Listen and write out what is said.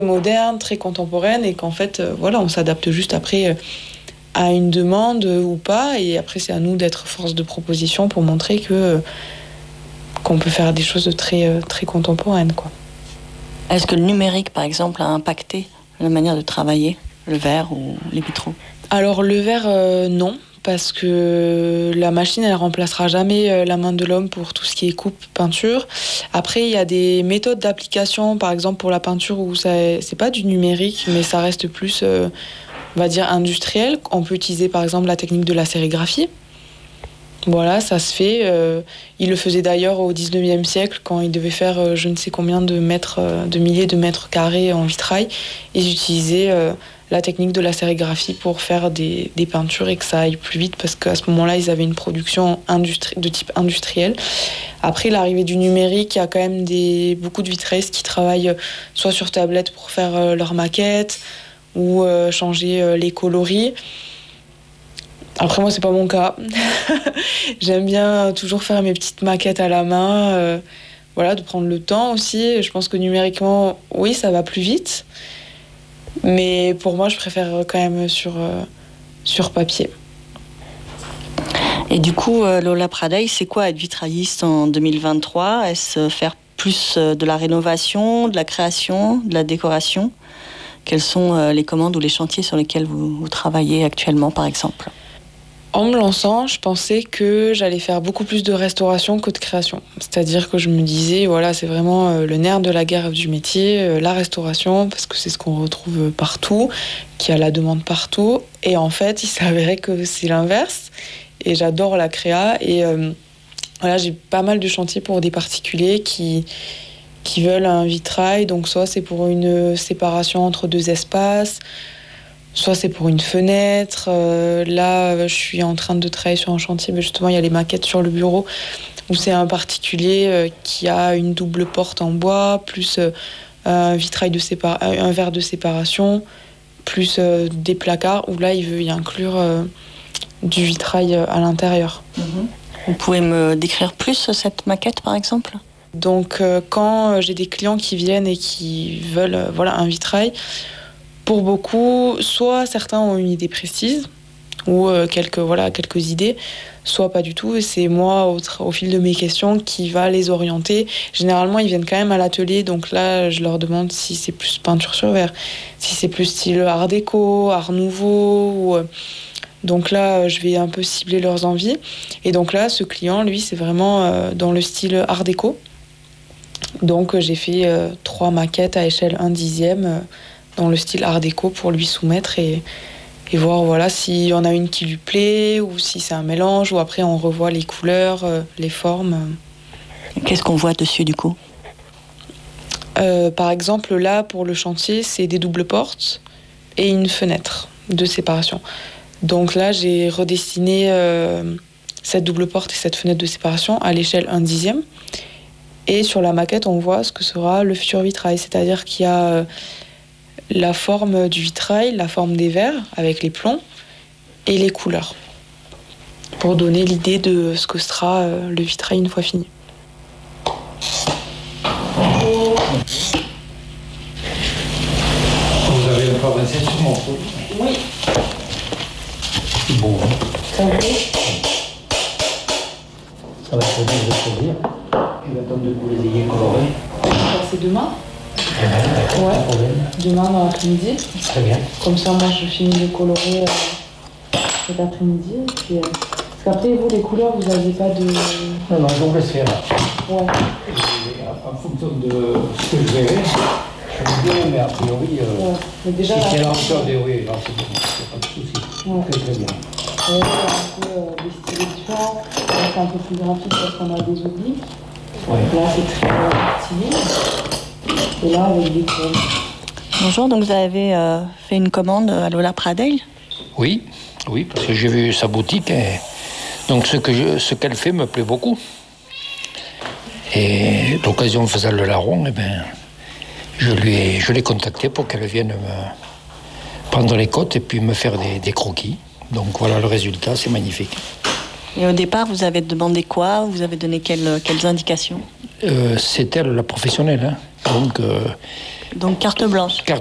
moderne, très contemporaine, et qu'en fait, voilà, on s'adapte juste après à une demande ou pas, et après c'est à nous d'être force de proposition pour montrer qu'on peut faire des choses de très contemporaines, quoi. Est-ce que le numérique, par exemple, a impacté la manière de travailler, le verre ou les vitraux? Alors le verre, non, parce que la machine, elle remplacera jamais la main de l'homme pour tout ce qui est coupe, peinture. Après, il y a des méthodes d'application, par exemple pour la peinture, où c'est pas du numérique, mais ça reste plus, on va dire, industriel. On peut utiliser par exemple la technique de la sérigraphie. Voilà, ça se fait. Il le faisait d'ailleurs au 19e siècle, quand il devait faire je ne sais combien de milliers de mètres carrés en vitrail. Ils utilisaient la technique de la sérigraphie pour faire des peintures et que ça aille plus vite, parce qu'à ce moment-là, ils avaient une production de type industriel. Après l'arrivée du numérique, il y a quand même beaucoup de vitraillistes qui travaillent soit sur tablette pour faire leurs maquettes ou changer les coloris. Après, moi, c'est pas mon cas. J'aime bien toujours faire mes petites maquettes à la main, voilà, de prendre le temps aussi. Je pense que numériquement, oui, ça va plus vite. Mais pour moi, je préfère quand même sur papier. Et du coup, Lola Pradey, c'est quoi être vitrailliste en 2023? Est-ce faire plus de la rénovation, de la création, de la décoration? Quelles sont les commandes ou les chantiers sur lesquels vous travaillez actuellement, par exemple? En me lançant, je pensais que j'allais faire beaucoup plus de restauration que de création. C'est-à-dire que je me disais, voilà, c'est vraiment le nerf de la guerre du métier, la restauration, parce que c'est ce qu'on retrouve partout, qu'il y a la demande partout. Et en fait, il s'avérait que c'est l'inverse. Et j'adore la créa. Et voilà, j'ai pas mal de chantiers pour des particuliers qui veulent un vitrail. Donc soit c'est pour une séparation entre deux espaces, soit c'est pour une fenêtre. Là, je suis en train de travailler sur un chantier, mais justement, il y a les maquettes sur le bureau, où c'est un particulier qui a une double porte en bois, plus un verre de séparation, plus des placards, où là, il veut y inclure du vitrail à l'intérieur. Vous pouvez me décrire plus cette maquette, par exemple ? Donc, quand j'ai des clients qui viennent et qui veulent un vitrail, pour beaucoup, soit certains ont une idée précise ou quelques idées, soit pas du tout. Et c'est moi, au fil de mes questions, qui va les orienter. Généralement, ils viennent quand même à l'atelier, donc là, je leur demande si c'est plus peinture sur verre, si c'est plus style art déco, art nouveau. Donc là, je vais un peu cibler leurs envies. Et donc là, ce client, lui, c'est vraiment dans le style art déco. Donc j'ai fait 3 maquettes à échelle 1/10 dans le style art déco pour lui soumettre et voir s'il y en a une qui lui plaît ou si c'est un mélange, ou après on revoit les couleurs, les formes. Qu'est-ce qu'on voit dessus du coup ? Par exemple là pour le chantier, c'est des doubles portes et une fenêtre de séparation. Donc là j'ai redessiné cette double porte et cette fenêtre de séparation à l'échelle 1/10. Et sur la maquette, on voit ce que sera le futur vitrail. C'est-à-dire qu'il y a la forme du vitrail, la forme des verres avec les plombs et les couleurs, pour donner l'idée de ce que sera le vitrail une fois fini. Vous avez encore un sur mon feu ? Oui. C'est beau, hein ? Ça va ? Ça va être bien de choisir. Je vais attendre de vous les ayez colorés. C'est demain ? Très bien, d'accord, pas de problème. Demain dans l'après-midi. Très bien. Comme ça, moi, je finis de colorer cet après-midi. Puis, parce qu'après, vous, les couleurs, vous n'avez pas de... Non, je vous laisse faire. Ouais. En fonction de ce que je verrai, je vous dirai, mais a priori, Mais déjà, si c'est là, l'encore des oui, alors c'est bon, il n'y a pas de souci. Ouais. Très très bien. on va un peu des styles différents. Là, c'est un peu plus graphique parce qu'on a des obliques. Ouais. Là, c'est très stylé. Et là, avec des crèmes. Bonjour, donc vous avez fait une commande à Lola Pradey ? Oui, parce que j'ai vu sa boutique et donc ce qu'elle fait me plaît beaucoup. Et l'occasion faisant le larron, je l'ai contactée pour qu'elle vienne me prendre les côtes et puis me faire des croquis. Donc voilà le résultat, c'est magnifique. Et au départ, vous avez demandé quoi ? Vous avez donné quelles indications ? C'est elle la professionnelle, hein. Donc Donc carte blanche.